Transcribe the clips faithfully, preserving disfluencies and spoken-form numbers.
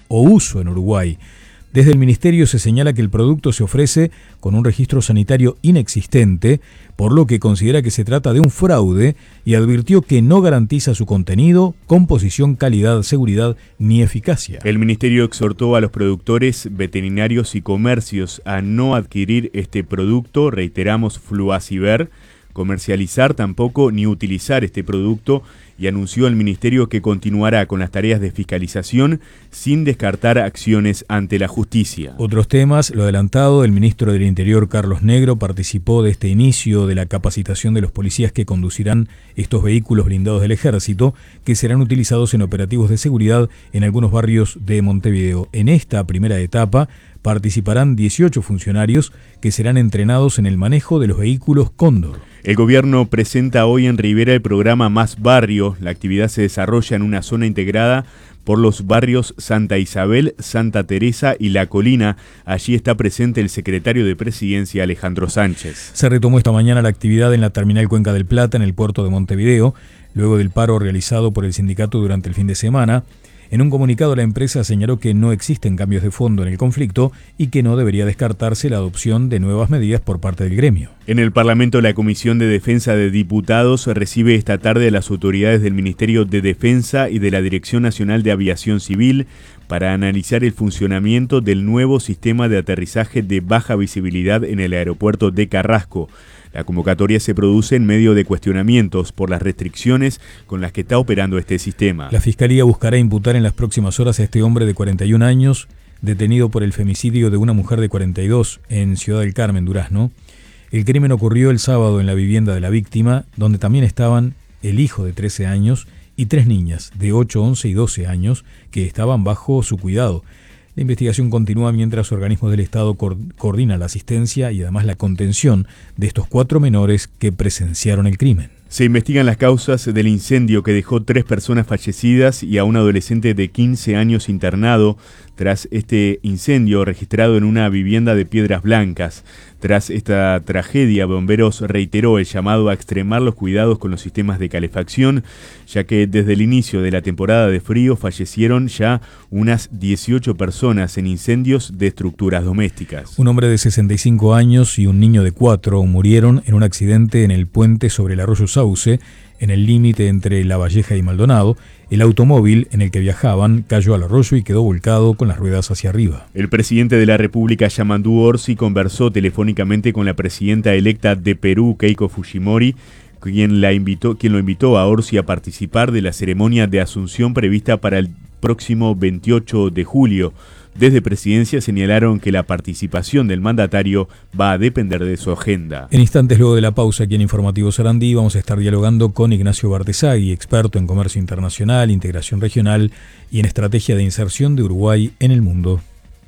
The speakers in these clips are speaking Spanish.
o uso en Uruguay. Desde el Ministerio se señala que el producto se ofrece con un registro sanitario inexistente, por lo que considera que se trata de un fraude y advirtió que no garantiza su contenido, composición, calidad, seguridad ni eficacia. El Ministerio exhortó a los productores, veterinarios y comercios a no adquirir este producto, reiteramos, Fluaciver, comercializar tampoco ni utilizar este producto, y anunció el Ministerio que continuará con las tareas de fiscalización sin descartar acciones ante la justicia. Otros temas, lo adelantado, el ministro del Interior, Carlos Negro, participó de este inicio de la capacitación de los policías que conducirán estos vehículos blindados del Ejército, que serán utilizados en operativos de seguridad en algunos barrios de Montevideo. En esta primera etapa participarán dieciocho funcionarios que serán entrenados en el manejo de los vehículos Cóndor. El gobierno presenta hoy en Rivera el programa Más Barrio. La actividad se desarrolla en una zona integrada por los barrios Santa Isabel, Santa Teresa y La Colina. Allí está presente el secretario de Presidencia, Alejandro Sánchez. Se retomó esta mañana la actividad en la terminal Cuenca del Plata, en el puerto de Montevideo, luego del paro realizado por el sindicato durante el fin de semana. En un comunicado, la empresa señaló que no existen cambios de fondo en el conflicto y que no debería descartarse la adopción de nuevas medidas por parte del gremio. En el Parlamento, la Comisión de Defensa de Diputados recibe esta tarde a las autoridades del Ministerio de Defensa y de la Dirección Nacional de Aviación Civil para analizar el funcionamiento del nuevo sistema de aterrizaje de baja visibilidad en el aeropuerto de Carrasco. La convocatoria se produce en medio de cuestionamientos por las restricciones con las que está operando este sistema. La Fiscalía buscará imputar en las próximas horas a este hombre de cuarenta y un años, detenido por el femicidio de una mujer de cuarenta y dos en Ciudad del Carmen, Durazno. El crimen ocurrió el sábado en la vivienda de la víctima, donde también estaban el hijo de trece años y tres niñas de ocho, once y doce años que estaban bajo su cuidado. La investigación continúa mientras organismos del Estado coordinan la asistencia y además la contención de estos cuatro menores que presenciaron el crimen. Se investigan las causas del incendio que dejó tres personas fallecidas y a un adolescente de quince años internado tras este incendio registrado en una vivienda de Piedras Blancas. Tras esta tragedia, Bomberos reiteró el llamado a extremar los cuidados con los sistemas de calefacción, ya que desde el inicio de la temporada de frío fallecieron ya unas dieciocho personas en incendios de estructuras domésticas. Un hombre de sesenta y cinco años y un niño de cuatro murieron en un accidente en el puente sobre el arroyo Sauce, en el límite entre La Valleja y Maldonado. El automóvil en el que viajaban cayó al arroyo y quedó volcado con las ruedas hacia arriba. El presidente de la República, Yamandu Orsi, conversó telefónicamente con la presidenta electa de Perú, Keiko Fujimori, quien, la invitó, quien lo invitó a Orsi a participar de la ceremonia de asunción prevista para el próximo veintiocho de julio. Desde Presidencia señalaron que la participación del mandatario va a depender de su agenda. En instantes luego de la pausa aquí en Informativo Sarandí vamos a estar dialogando con Ignacio Bartesagui, experto en comercio internacional, integración regional y en estrategia de inserción de Uruguay en el mundo.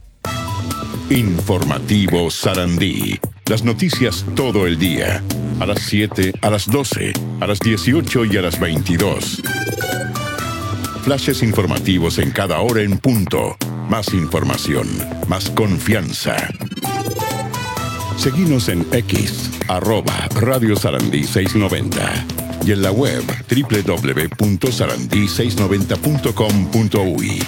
Informativo Sarandí. Las noticias todo el día. A las siete, a las doce, a las dieciocho y a las veintidós. Flashes informativos en cada hora en punto. Más información, más confianza. Seguinos en X, arroba Radio Sarandí seiscientos noventa y en la web doble u doble u doble u punto sarandí seiscientos noventa punto com punto uy.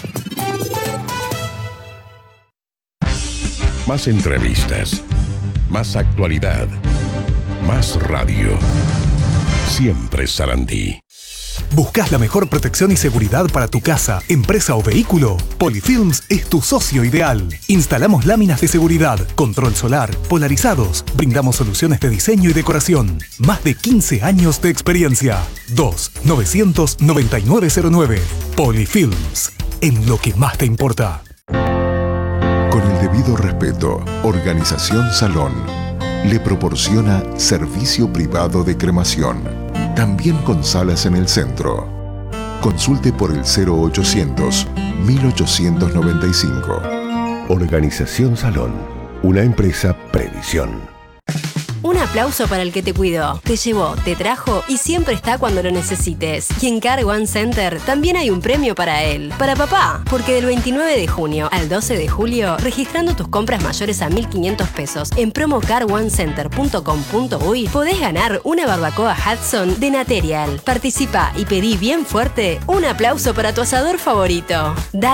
Más entrevistas, más actualidad, más radio. Siempre Sarandí. ¿Buscas la mejor protección y seguridad para tu casa, empresa o vehículo? Polyfilms es tu socio ideal. Instalamos láminas de seguridad, control solar, polarizados. Brindamos soluciones de diseño y decoración. Más de quince años de experiencia. dos nueve nueve nueve cero nueve. Polyfilms. En lo que más te importa. Con el debido respeto, Organización Salón le proporciona servicio privado de cremación. También con salas en el centro. Consulte por el cero ochocientos, mil ochocientos noventa y cinco. Organización Salón, una empresa Previsión. Un aplauso para el que te cuidó, te llevó, te trajo y siempre está cuando lo necesites. Y en Car One Center también hay un premio para él, para papá, porque del veintinueve de junio al doce de julio, registrando tus compras mayores a mil quinientos pesos en promo car one center punto com punto uy, podés ganar una barbacoa Hudson de Naterial. Participa y pedí bien fuerte un aplauso para tu asador favorito. Da